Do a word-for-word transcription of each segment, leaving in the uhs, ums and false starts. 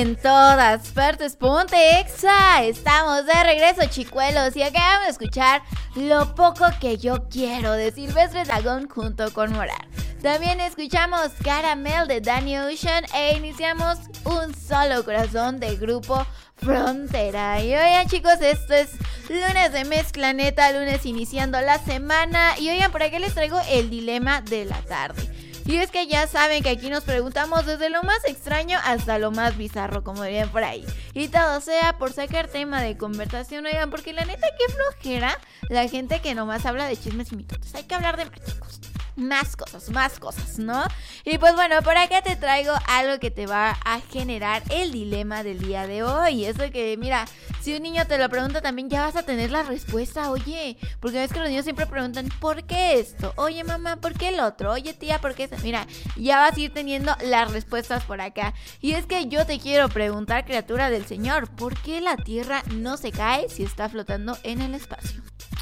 en todas partes, ponte Exa. Estamos de regreso, chicuelos, y acabamos de escuchar Lo poco que yo quiero de Silvestre Dangond junto con Morat. También escuchamos Caramel de Danny Ocean e iniciamos Un Solo Corazón del grupo Frontera. Y oigan, chicos, esto es lunes de Mezcla Neta, lunes iniciando la semana. Y oigan, por aquí les traigo el dilema de la tarde. Y es que ya saben que aquí nos preguntamos desde lo más extraño hasta lo más bizarro, como dirían por ahí. Y todo sea por sacar tema de conversación, oigan, porque la neta qué flojera la gente que nomás habla de chismes y mitotes. Hay que hablar de más, chicos. Más cosas, más cosas, ¿no? Y pues bueno, por acá te traigo algo que te va a generar el dilema del día de hoy. Eso que, mira, si un niño te lo pregunta también ya vas a tener la respuesta. Oye, porque ves que los niños siempre preguntan ¿por qué esto? Oye, mamá, ¿por qué el otro? Oye, tía, ¿por qué eso? Mira, ya vas a ir teniendo las respuestas por acá. Y es que yo te quiero preguntar, criatura del Señor, ¿por qué la Tierra no se cae si está flotando en el espacio?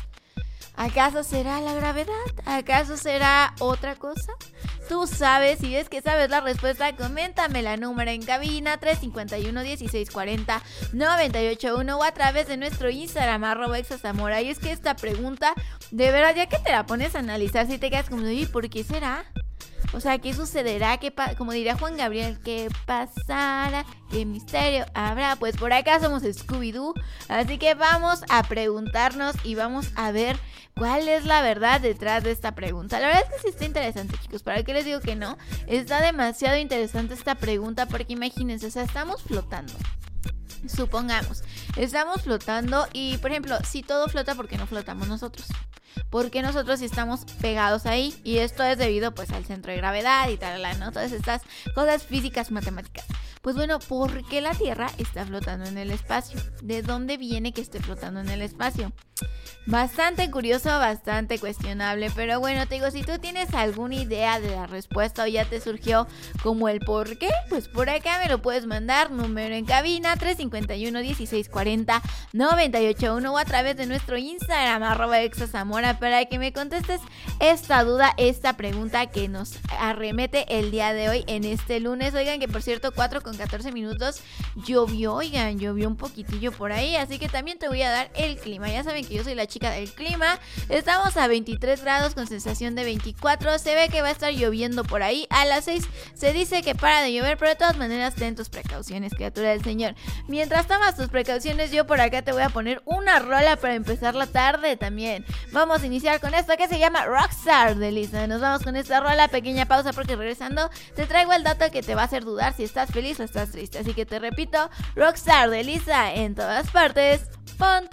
¿Acaso será la gravedad? ¿Acaso será otra cosa? Tú sabes, si es que sabes la respuesta, coméntame la número en cabina tres cinco uno, dieciséis cuarenta, noventa y ocho uno o a través de nuestro Instagram, arroba exazamora. Y es que esta pregunta, de verdad, ya que te la pones a analizar, si te quedas como, ¿y por qué será? O sea, ¿qué sucederá? ¿Qué pa- como diría Juan Gabriel, ¿qué pasará? ¿Qué misterio habrá? Pues por acá somos Scooby-Doo, así que vamos a preguntarnos y vamos a ver cuál es la verdad detrás de esta pregunta. La verdad es que sí está interesante, chicos, ¿para qué les digo que no? Está demasiado interesante esta pregunta porque imagínense, o sea, estamos flotando. Supongamos, estamos flotando y, por ejemplo, si todo flota, ¿por qué no flotamos nosotros? Porque nosotros estamos pegados ahí y esto es debido pues al centro de gravedad y tal, ¿no? Todas estas cosas físicas, matemáticas. Pues bueno, ¿por qué la Tierra está flotando en el espacio? ¿De dónde viene que esté flotando en el espacio? Bastante curioso, bastante cuestionable, pero bueno, te digo, si tú tienes alguna idea de la respuesta o ya te surgió como el por qué, pues por acá me lo puedes mandar, número en cabina tres cinco uno, dieciséis cuarenta, noventa y ocho uno o a través de nuestro Instagram, arroba exazamora, para que me contestes esta duda, esta pregunta que nos arremete el día de hoy en este lunes. Oigan, que por cierto, cuatro con catorce minutos llovió, oigan, llovió un poquitillo por ahí, así que también te voy a dar el clima. Ya saben que yo soy la chica del clima. Estamos a veintitrés grados con sensación de veinticuatro. Se ve que va a estar lloviendo por ahí. A las seis se dice que para de llover, pero de todas maneras ten tus precauciones, criatura del Señor. Mientras tomas tus precauciones, yo por acá te voy a poner una rola para empezar la tarde también. Vamos a iniciar con esto que se llama Rockstar de Lisa. Nos vamos con esta rola, pequeña pausa porque regresando te traigo el dato que te va a hacer dudar si estás feliz o estás triste. Así que te repito, Rockstar de Lisa en todas partes. Ponte